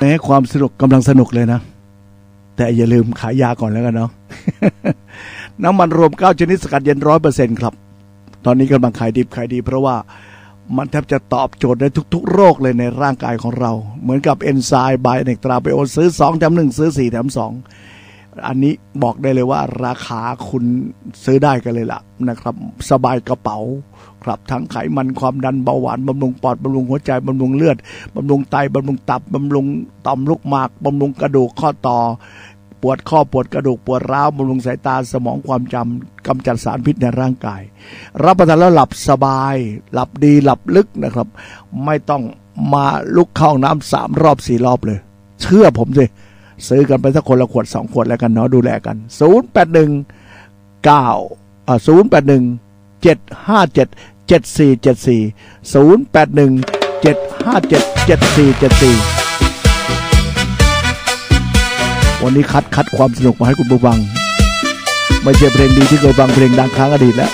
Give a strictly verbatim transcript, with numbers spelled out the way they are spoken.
แม้ความสนุกกำลังสนุกเลยนะแต่อย่าลืมขายยาก่อนแล้วกันเนาะ น้ำมันรวมเก้าชนิดสกัดเย็น ร้อยเปอร์เซ็นต์ ครับตอนนี้กำลังขายดิบขายดีเพราะว่ามันแทบจะตอบโจทย์ได้ทุกๆโรคเลยในร่างกายของเราเหมือนกับเอนไซม์ไบเอเนกตราไบโอซื้อสองแถมหนึ่งซื้อสี่แถมสองอันนี้บอกได้เลยว่าราคาคุณซื้อได้กันเลยล่ะนะครับสบายกระเป๋าครับทั้งไขมันความดันเบาหวานบำรุงปอดบำรุงหัวใจบำรุงเลือดบำรุงไตบำรุงตับบำรุงต่อมลูกหมากบำรุงกระดูกข้อต่อปวดข้อปวดกระดูกปวดร้าวบำรุงสายตาสมองความจำกำจัดสารพิษในร่างกายรับประทานแล้วหลับสบายหลับดีหลับลึกนะครับไม่ต้องมาลุกเข้าห้องน้ำสามรอบสี่รอบเลยเชื่อผมสิซื้อกันไปสักคนละขวดสองขวดแล้วกันเนาะดูแลกันศูนย์ แปด หนึ่ง เก้าอ่าศูนย์ แปด หนึ่ง เจ็ด ห้า เจ็ด เจ็ด สี่ เจ็ด สี่ ศูนย์ แปด หนึ่ง เจ็ด ห้า เจ็ด เจ็ด สี่ เจ็ด สี่วันนี้คัดคัดความสนุกมาให้คุณผู้ฟังไม่ใช่เพลงดีที่เคยฟังเพลงดังครั้งอดีตแล้ว